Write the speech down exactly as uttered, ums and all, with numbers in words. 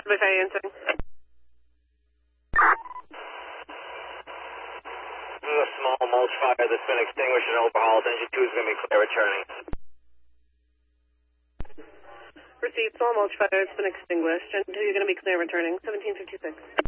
Subway Ferry answering. This is a small mulch fire that's been extinguished and overhauled. Engine two is going to be clear returning. Received. Small mulch fire has been extinguished. Engine two, you're going to be clear returning. seventeen fifty-six.